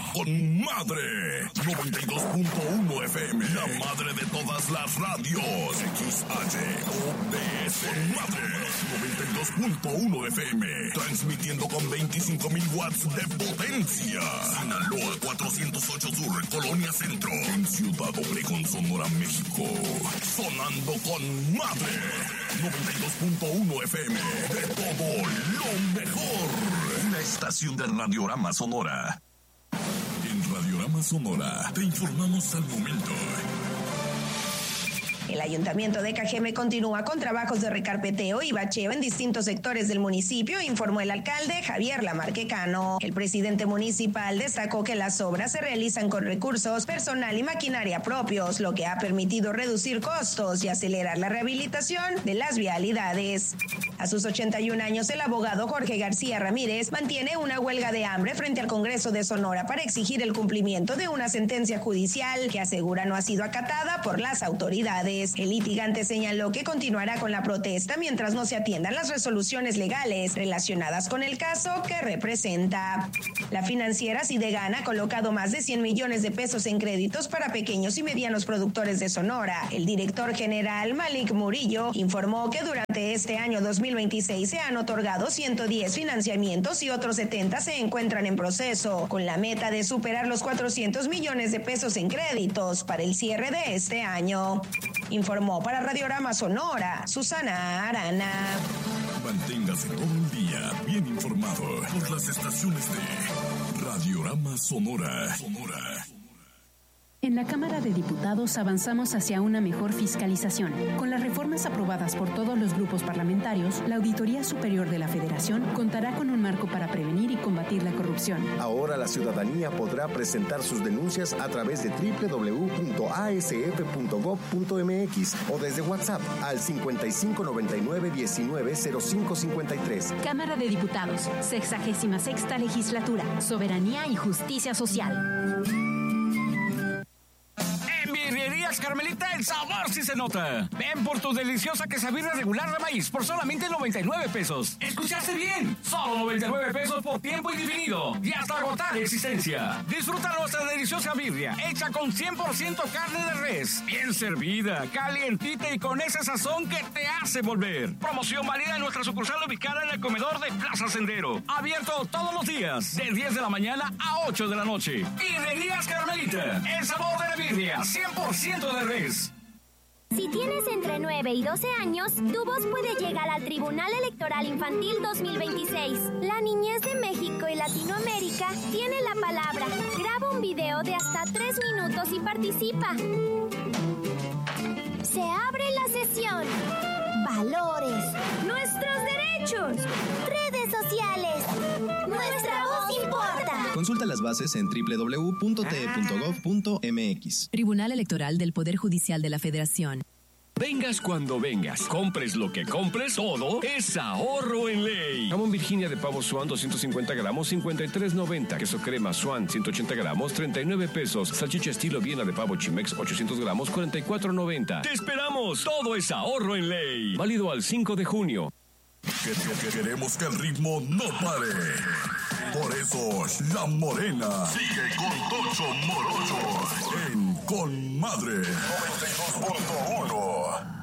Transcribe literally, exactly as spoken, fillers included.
con madre. noventa y dos punto uno F M, la madre de todas las radios. X H O D S, con madre. noventa y dos punto uno F M, transmitiendo con veinticinco mil watts de potencia. Sinaloa cuatrocientos ocho Sur, Colonia Centro, en Ciudad Obregón, Sonora, México. Sonando con madre. noventa y dos punto uno F M, de todo lo mejor. Una estación de Radiorama Sonora. En Radiorama Sonora te informamos al momento. El Ayuntamiento de Cajeme continúa con trabajos de recarpeteo y bacheo en distintos sectores del municipio, informó el alcalde Javier Lamarque Cano. El presidente municipal destacó que las obras se realizan con recursos, personal y maquinaria propios, lo que ha permitido reducir costos y acelerar la rehabilitación de las vialidades. A sus ochenta y un años, el abogado Jorge García Ramírez mantiene una huelga de hambre frente al Congreso de Sonora para exigir el cumplimiento de una sentencia judicial que asegura no ha sido acatada por las autoridades. El litigante señaló que continuará con la protesta mientras no se atiendan las resoluciones legales relacionadas con el caso que representa. La financiera Sidegan ha colocado más de cien millones de pesos en créditos para pequeños y medianos productores de Sonora. El director general Malik Murillo informó que durante este año dos mil veintiséis se han otorgado ciento diez financiamientos y otros setenta se encuentran en proceso, con la meta de superar los cuatrocientos millones de pesos en créditos para el cierre de este año. Informó para Radiorama Sonora, Susana Arana. Manténgase todo el día bien informado por las estaciones de Radiorama Sonora. Sonora. En la Cámara de Diputados avanzamos hacia una mejor fiscalización. Con las reformas aprobadas por todos los grupos parlamentarios, la Auditoría Superior de la Federación contará con un marco para prevenir y combatir la corrupción. Ahora la ciudadanía podrá presentar sus denuncias a través de doble u doble u doble u punto a s f punto gob punto m x o desde WhatsApp al cincuenta y cinco noventa y nueve diecinueve cero cinco cincuenta y tres. Cámara de Diputados, sexagésima sexta legislatura, soberanía y justicia social. Birrerías Carmelita, el sabor sí se nota. Ven por tu deliciosa quesabirria regular de maíz por solamente noventa y nueve pesos. ¿Escuchaste bien? Solo noventa y nueve pesos por tiempo indefinido y hasta agotar existencia. Disfruta nuestra deliciosa birria hecha con cien por ciento carne de res, bien servida, calientita y con ese sazón que te hace volver. Promoción válida en nuestra sucursal ubicada en el comedor de Plaza Sendero. Abierto todos los días de diez de la mañana a ocho de la noche. Birrerías Carmelita, el sabor de la birria, cien por ciento de res. Si tienes entre nueve y doce años, tu voz puede llegar al Tribunal Electoral Infantil dos mil veintiséis. La niñez de México y Latinoamérica tiene la palabra. Graba un video de hasta tres minutos y participa. Se abre la sesión. Valores. Nuestros derechos. Redes sociales. Nuestra voz importa. Consulta las bases en doble u doble u doble u punto t e punto gob punto m x. Tribunal Electoral del Poder Judicial de la Federación. Vengas cuando vengas, compres lo que compres, todo es ahorro en ley. Jamón Virginia de pavo Swan doscientos cincuenta gramos, cincuenta y tres noventa. Queso crema Swan ciento ochenta gramos, treinta y nueve pesos. Salchicha estilo Viena de pavo Chimex ochocientos gramos, cuarenta y cuatro noventa. ¡Te esperamos! Todo es ahorro en ley. Válido al cinco de junio. Que, que, que queremos que el ritmo no pare. Por eso, La Morena sigue con Tocho Morocho en Con Madre noventa y dos punto uno.